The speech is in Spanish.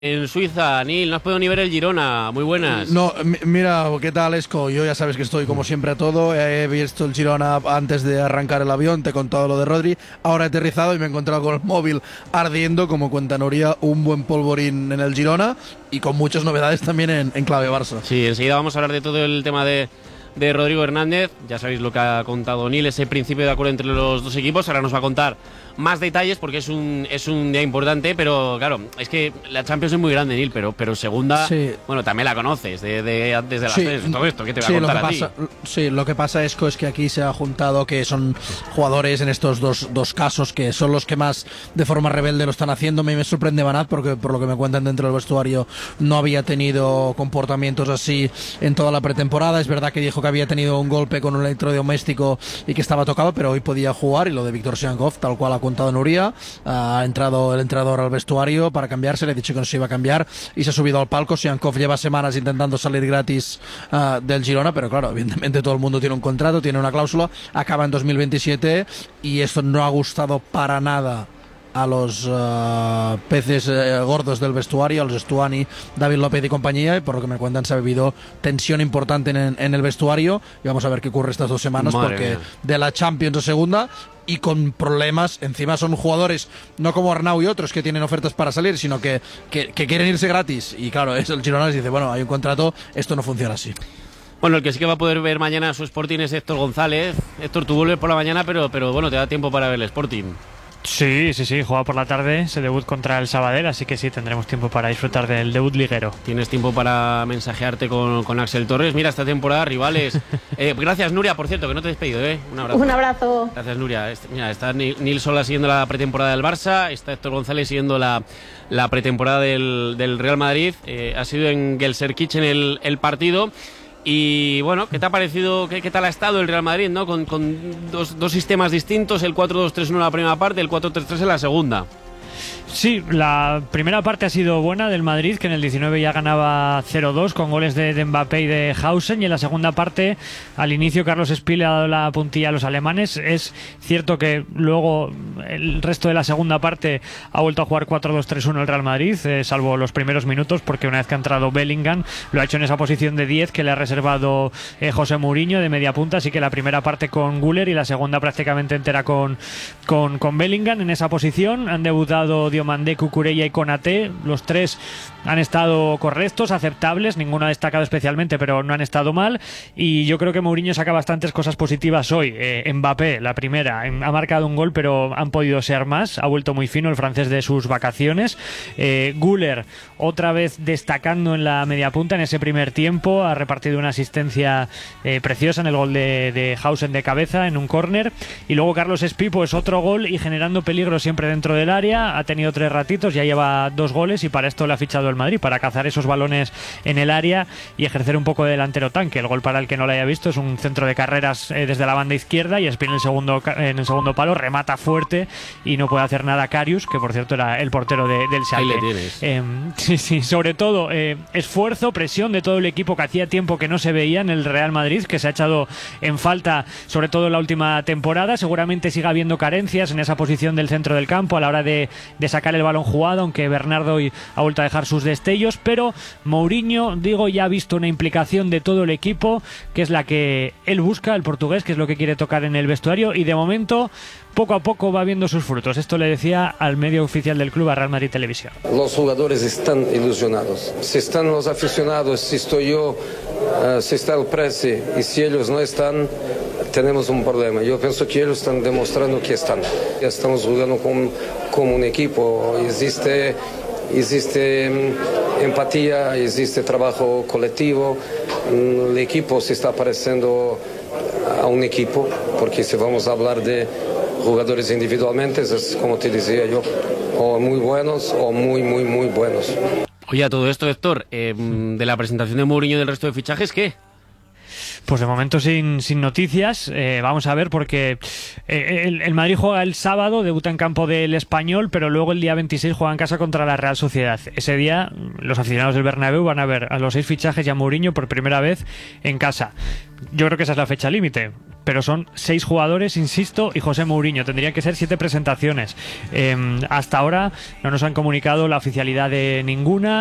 En Suiza, Nil, no has podido ni ver el Girona. Muy buenas. No, mira, ¿qué tal, Esco? Yo ya sabes que estoy como siempre a todo. He visto el Girona antes de arrancar el avión, te he contado lo de Rodri. Ahora he aterrizado y me he encontrado con el móvil ardiendo, como cuenta Nuria, un buen polvorín en el Girona y con muchas novedades también en clave Barça. Sí, enseguida vamos a hablar de todo el tema de Rodrigo Hernández. Ya sabéis lo que ha contado Nil, ese principio de acuerdo entre los dos equipos. Ahora nos va a contar más detalles porque es un día importante, pero claro, es que la Champions es muy grande, Nil, pero segunda, sí. Bueno, también la conoces desde las sí. 3, todo esto, ¿qué te va a contar a ti? Sí, lo que pasa es que aquí se ha juntado que son jugadores en estos dos casos que son los que más de forma rebelde lo están haciendo. Me sorprende Banat porque por lo que me cuentan dentro del vestuario no había tenido comportamientos así en toda la pretemporada. Es verdad que dijo que había tenido un golpe con un electrodoméstico y que estaba tocado, pero hoy podía jugar, y lo de Víctor Siankov, tal cual ha contado Nuria, ha entrado el entrenador al vestuario para cambiarse, le ha dicho que no se iba a cambiar y se ha subido al palco. Siankov lleva semanas intentando salir gratis del Girona, pero claro, evidentemente todo el mundo tiene un contrato, tiene una cláusula, acaba en 2027 y esto no ha gustado para nada a los peces gordos del vestuario, a los Stuani, David López y compañía, y por lo que me cuentan se ha vivido tensión importante en el vestuario, y vamos a ver qué ocurre estas 2 semanas. Madre porque mía. De la Champions a segunda y con problemas, encima son jugadores no como Arnau y otros que tienen ofertas para salir, sino que quieren irse gratis, y claro, es el Girona les dice, bueno, hay un contrato, esto no funciona así. Bueno, el que sí que va a poder ver mañana su Sporting es Héctor González. Héctor, tú vuelves por la mañana, pero bueno, te da tiempo para ver el Sporting. Sí, juega por la tarde ese debut contra el Sabadell, así que sí, tendremos tiempo para disfrutar del debut liguero. Tienes tiempo para mensajearte con Axel Torres. Mira, esta temporada rivales. Gracias, Nuria, por cierto, que no te he despedido, Un abrazo. Un abrazo. Gracias, Nuria. Mira, está Nil Sola siguiendo la pretemporada del Barça, está Héctor González siguiendo la pretemporada del Real Madrid. Ha sido en Gelsenkirchen el partido. Y bueno, ¿qué te ha parecido? ¿Qué tal ha estado el Real Madrid, ¿no? Con dos sistemas distintos, el 4-2-3-1 en la primera parte, el 4-3-3 en la segunda. Sí, la primera parte ha sido buena del Madrid, que en el 19 ya ganaba 0-2 con goles de Mbappé y de Hausen, y en la segunda parte, al inicio, Carlos Espí le ha dado la puntilla a los alemanes. Es cierto que luego el resto de la segunda parte ha vuelto a jugar 4-2-3-1 el Real Madrid, salvo los primeros minutos, porque una vez que ha entrado Bellingham, lo ha hecho en esa posición de 10 que le ha reservado José Mourinho de media punta, así que la primera parte con Güler y la segunda prácticamente entera con Bellingham en esa posición. Han debutado Diomandé, Cucurella y Konaté. Los tres han estado correctos, aceptables, ninguno ha destacado especialmente, pero no han estado mal, y yo creo que Mourinho saca bastantes cosas positivas hoy. Mbappé, la primera, ha marcado un gol, pero han podido ser más, ha vuelto muy fino el francés de sus vacaciones. Güler, otra vez destacando en la media punta en ese primer tiempo, ha repartido una asistencia preciosa en el gol de Hausen de cabeza en un córner, y luego Carlos Espí, pues otro gol y generando peligro siempre dentro del área. Ha tenido 3 ratitos, ya lleva 2 goles, y para esto le ha fichado el Madrid, para cazar esos balones en el área y ejercer un poco de delantero tanque. El gol, para el que no lo haya visto, es un centro de carreras desde la banda izquierda, y Espí en el segundo palo remata fuerte y no puede hacer nada Karius, que por cierto era el portero del Schalke. Ahí le tienes. Sí, sobre todo esfuerzo, presión de todo el equipo, que hacía tiempo que no se veía en el Real Madrid, que se ha echado en falta sobre todo en la última temporada. Seguramente siga habiendo carencias en esa posición del centro del campo a la hora de sacar el balón jugado, aunque Bernardo hoy ha vuelto a dejar sus destellos, pero Mourinho, ya ha visto una implicación de todo el equipo, que es la que él busca, el portugués, que es lo que quiere tocar en el vestuario, y de momento poco a poco va viendo sus frutos. Esto le decía al medio oficial del club, a Real Madrid Televisión. Los jugadores están ilusionados. Si están los aficionados, si estoy yo, si está el presi, y si ellos no están, tenemos un problema. Yo pienso que ellos están demostrando que están. Estamos jugando como un equipo. Existe empatía, existe trabajo colectivo. El equipo se está pareciendo a un equipo, porque si vamos a hablar de jugadores individualmente, es como te decía yo, o muy buenos o muy, muy, muy buenos. Oye, a todo esto, Héctor, de la presentación de Mourinho y del resto de fichajes, ¿qué? Pues de momento sin noticias. Vamos a ver, porque el Madrid juega el sábado, debuta en campo del Español, pero luego el día 26 juega en casa contra la Real Sociedad. Ese día los aficionados del Bernabéu van a ver a los 6 fichajes y a Mourinho por primera vez en casa. Yo creo que esa es la fecha límite, pero son 6 jugadores, insisto, y José Mourinho. Tendrían que ser 7 presentaciones. Hasta ahora no nos han comunicado la oficialidad de ninguna.